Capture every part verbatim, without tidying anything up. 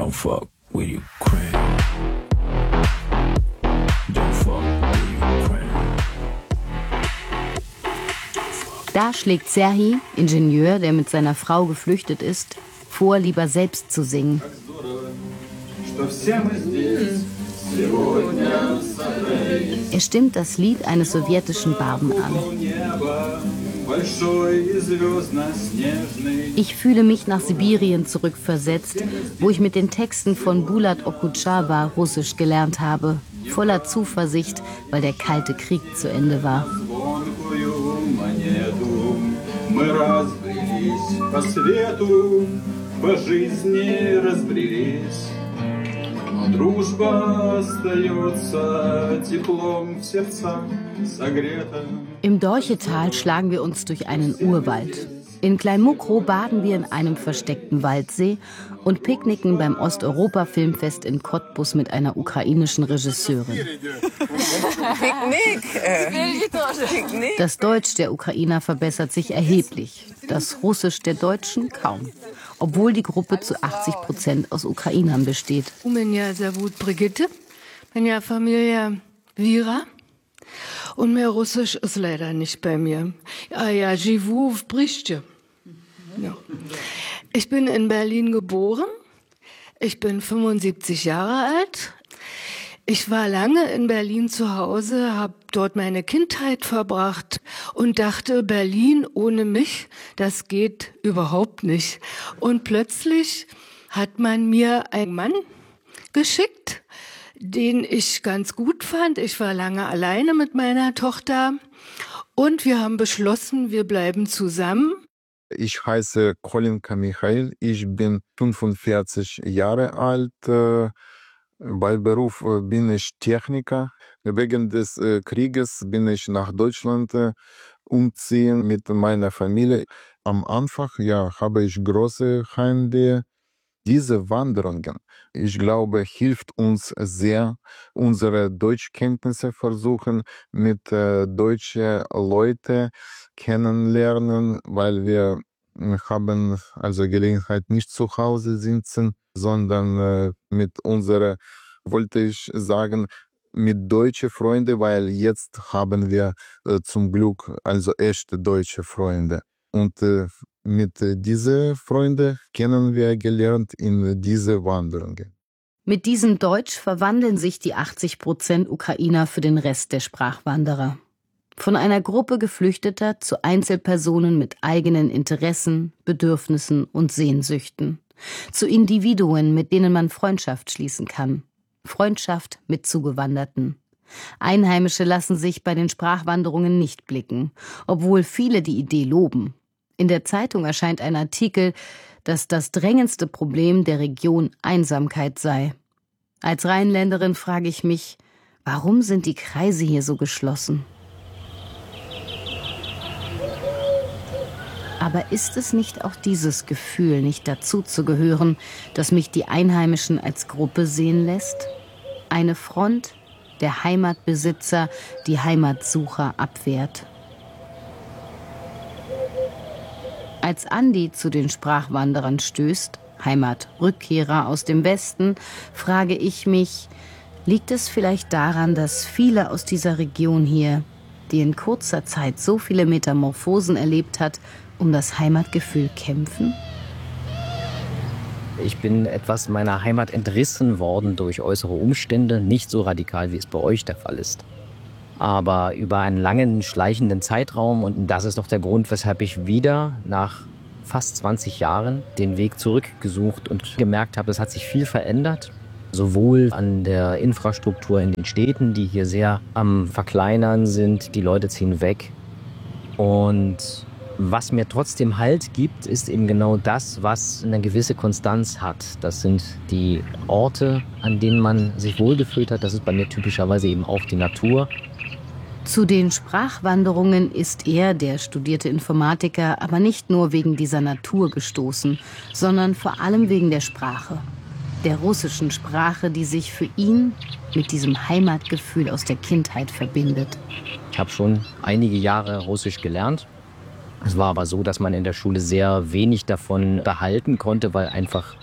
Don't fuck with Ukraine. Don't fuck with Ukraine. Da schlägt Serhii, Ingenieur, der mit seiner Frau geflüchtet ist, vor, lieber selbst zu singen. Er stimmt das Lied eines sowjetischen Barden an. Ich fühle mich nach Sibirien zurückversetzt, wo ich mit den Texten von Bulat Okudschaba Russisch gelernt habe, voller Zuversicht, weil der Kalte Krieg zu Ende war. Im Dorchetal schlagen wir uns durch einen Urwald. In Kleinmukro baden wir in einem versteckten Waldsee und picknicken beim Osteuropa-Filmfest in Cottbus mit einer ukrainischen Regisseurin. Das Deutsch der Ukrainer verbessert sich erheblich, das Russisch der Deutschen kaum. Obwohl die Gruppe zu achtzig Prozent aus Ukrainern besteht. Меня зовут Brigitte, meine Familie Vira. Und mehr Russisch ist leider nicht bei mir. Ah ja, живу в Bristol. Ja. Ich bin in Berlin geboren. Ich bin fünfundsiebzig Jahre alt. Ich war lange in Berlin zu Hause, habe dort meine Kindheit verbracht und dachte, Berlin ohne mich, das geht überhaupt nicht. Und plötzlich hat man mir einen Mann geschickt, den ich ganz gut fand. Ich war lange alleine mit meiner Tochter und wir haben beschlossen, wir bleiben zusammen. Ich heiße Kolinka Michail, ich bin fünfundvierzig Jahre alt. Bei Beruf bin ich Techniker. Wegen des Krieges bin ich nach Deutschland umziehen mit meiner Familie. Am Anfang ja, habe ich große Heimweh. Diese Wanderungen, ich glaube, hilft uns sehr, unsere Deutschkenntnisse versuchen mit äh, deutschen Leuten kennenlernen, weil wir haben also Gelegenheit nicht zu Hause sitzen, sondern äh, mit unserer, wollte ich sagen, mit deutschen Freunden, weil jetzt haben wir äh, zum Glück also echte deutsche Freunde. Und äh, mit äh, diesen Freunden kennen wir gelernt in diese Wanderungen. Mit diesem Deutsch verwandeln sich die achtzig Prozent Ukrainer für den Rest der Sprachwanderer. Von einer Gruppe Geflüchteter zu Einzelpersonen mit eigenen Interessen, Bedürfnissen und Sehnsüchten. Zu Individuen, mit denen man Freundschaft schließen kann. Freundschaft mit Zugewanderten. Einheimische lassen sich bei den Sprachwanderungen nicht blicken, obwohl viele die Idee loben. In der Zeitung erscheint ein Artikel, dass das drängendste Problem der Region Einsamkeit sei. Als Rheinländerin frage ich mich, warum sind die Kreise hier so geschlossen? Aber ist es nicht auch dieses Gefühl, nicht dazuzugehören, das mich die Einheimischen als Gruppe sehen lässt? Eine Front, der Heimatbesitzer die Heimatsucher abwehrt. Als Andi zu den Sprachwanderern stößt, Heimatrückkehrer aus dem Westen, frage ich mich, liegt es vielleicht daran, dass viele aus dieser Region hier, die in kurzer Zeit so viele Metamorphosen erlebt hat, um das Heimatgefühl kämpfen? Ich bin etwas meiner Heimat entrissen worden durch äußere Umstände, nicht so radikal, wie es bei euch der Fall ist. Aber über einen langen, schleichenden Zeitraum, und das ist doch der Grund, weshalb ich wieder nach fast zwanzig Jahren den Weg zurückgesucht und gemerkt habe, es hat sich viel verändert. Sowohl an der Infrastruktur in den Städten, die hier sehr am Verkleinern sind, die Leute ziehen weg. Und was mir trotzdem Halt gibt, ist eben genau das, was eine gewisse Konstanz hat. Das sind die Orte, an denen man sich wohlgefühlt hat. Das ist bei mir typischerweise eben auch die Natur. Zu den Sprachwanderungen ist er, der studierte Informatiker, aber nicht nur wegen dieser Natur gestoßen, sondern vor allem wegen der Sprache. Der russischen Sprache, die sich für ihn mit diesem Heimatgefühl aus der Kindheit verbindet. Ich habe schon einige Jahre Russisch gelernt. Es war aber so, dass man in der Schule sehr wenig davon behalten konnte, weil einfach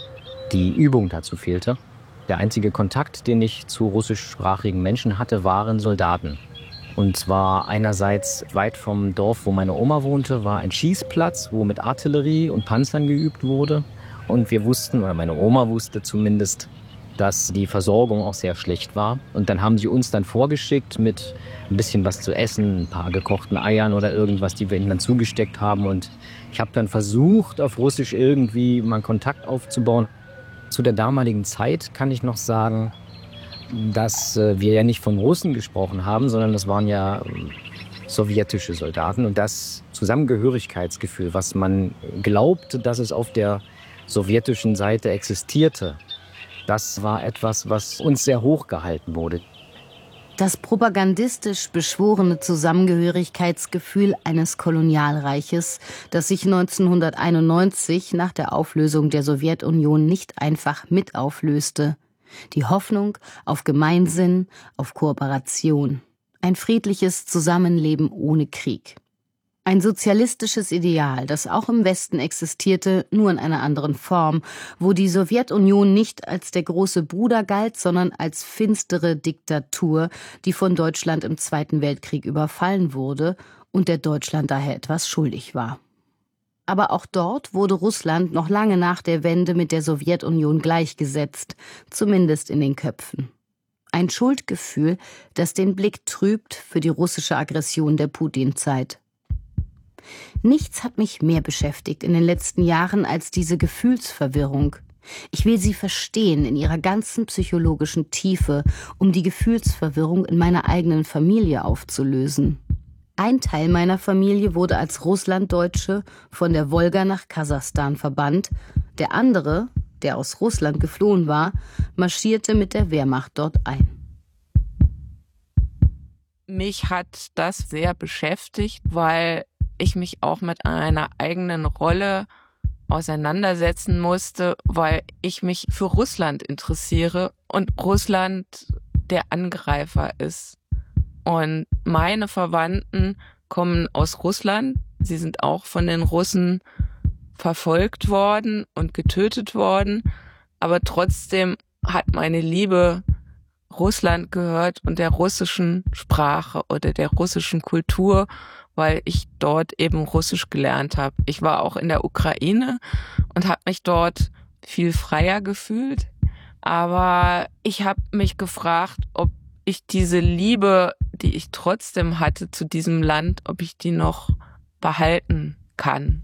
die Übung dazu fehlte. Der einzige Kontakt, den ich zu russischsprachigen Menschen hatte, waren Soldaten. Und zwar einerseits weit vom Dorf, wo meine Oma wohnte, war ein Schießplatz, wo mit Artillerie und Panzern geübt wurde. Und wir wussten, oder meine Oma wusste zumindest, dass die Versorgung auch sehr schlecht war. Und dann haben sie uns dann vorgeschickt mit ein bisschen was zu essen, ein paar gekochten Eiern oder irgendwas, die wir ihnen dann zugesteckt haben. Und ich habe dann versucht, auf Russisch irgendwie mal Kontakt aufzubauen. Zu der damaligen Zeit kann ich noch sagen, dass wir ja nicht von Russen gesprochen haben, sondern das waren ja sowjetische Soldaten. Und das Zusammengehörigkeitsgefühl, was man glaubte, dass es auf der sowjetischen Seite existierte, das war etwas, was uns sehr hoch gehalten wurde. Das propagandistisch beschworene Zusammengehörigkeitsgefühl eines Kolonialreiches, das sich neunzehnhunderteinundneunzig nach der Auflösung der Sowjetunion nicht einfach mit auflöste. Die Hoffnung auf Gemeinsinn, auf Kooperation. Ein friedliches Zusammenleben ohne Krieg. Ein sozialistisches Ideal, das auch im Westen existierte, nur in einer anderen Form, wo die Sowjetunion nicht als der große Bruder galt, sondern als finstere Diktatur, die von Deutschland im Zweiten Weltkrieg überfallen wurde und der Deutschland daher etwas schuldig war. Aber auch dort wurde Russland noch lange nach der Wende mit der Sowjetunion gleichgesetzt, zumindest in den Köpfen. Ein Schuldgefühl, das den Blick trübt für die russische Aggression der Putin-Zeit. Nichts hat mich mehr beschäftigt in den letzten Jahren als diese Gefühlsverwirrung. Ich will sie verstehen in ihrer ganzen psychologischen Tiefe, um die Gefühlsverwirrung in meiner eigenen Familie aufzulösen. Ein Teil meiner Familie wurde als Russlanddeutsche von der Wolga nach Kasachstan verbannt. Der andere, der aus Russland geflohen war, marschierte mit der Wehrmacht dort ein. Mich hat das sehr beschäftigt, weil ich mich auch mit einer eigenen Rolle auseinandersetzen musste, weil ich mich für Russland interessiere und Russland der Angreifer ist. Und meine Verwandten kommen aus Russland. Sie sind auch von den Russen verfolgt worden und getötet worden. Aber trotzdem hat meine Liebe Russland gehört und der russischen Sprache oder der russischen Kultur, weil ich dort eben Russisch gelernt habe. Ich war auch in der Ukraine und habe mich dort viel freier gefühlt. Aber ich habe mich gefragt, ob ich diese Liebe, die ich trotzdem hatte zu diesem Land, ob ich die noch behalten kann.